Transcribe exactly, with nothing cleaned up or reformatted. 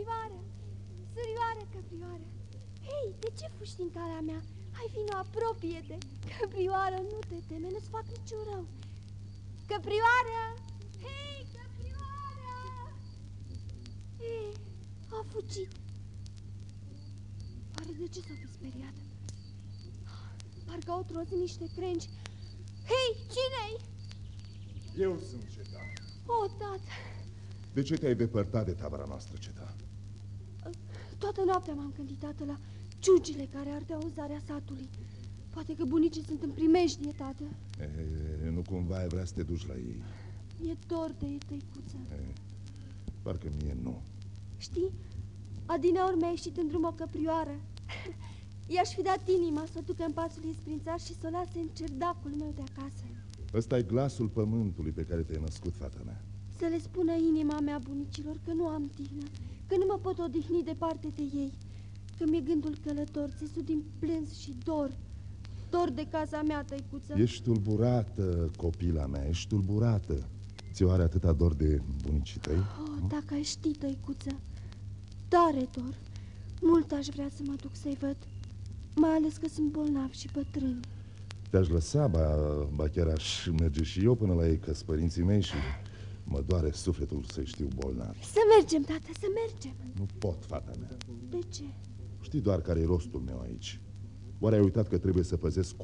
căprioară, surioară căprioară. Hei, de ce fugi din calea mea? Hai, vino, apropie-te. Căprioară, nu te teme, nu-ți fac niciun rău. Căprioară! Hei, căprioară! Hei, a fugit. Oare de ce s-o fi speriat? Parcă au trozit niște crengi. Hei, cine-i? Eu sunt Ceta. O, tată! De ce te-ai depărtat de tabăra noastră, Ceta? Toată noaptea m-am gândit, tată, la ciugile care ardeau în zarea satului. Poate că bunicii sunt în primejdie, tată. E, nu cumva ai vrea să te duci la ei? E dor de ei, tăicuță. E, parcă mie nu. Știi, adineauri mi-a ieșit în drum o căprioară. I-aș fi dat inima să o ducă în pasul ei sprințar și să o lase în cerdacul meu de acasă. Ăsta e glasul pământului pe care te-ai născut, fata mea. Să le spună inima mea bunicilor că nu am tihnă, că nu mă pot odihni departe de ei, că mi-e gândul călător, țesut din plâns și dor. Dor de casa mea, tăicuță. Ești tulburată, copila mea, ești tulburată. Ți-o are atâta dor de bunicii tăi? Oh, dacă ai ști, tăicuță, tare dor. Mult aș vrea să mă duc să-i văd, mai ales că sunt bolnavi și bătrâni. Te-aș lăsa, ba, ba chiar aș merge și eu până la ei, că-s părinții mei și mă doare sufletul să-i știu bolnavi. Să mergem, tată, să mergem. Nu pot, fata mea. De ce? Știi doar care e rostul meu aici. Oare ai uitat că trebuie să păzesc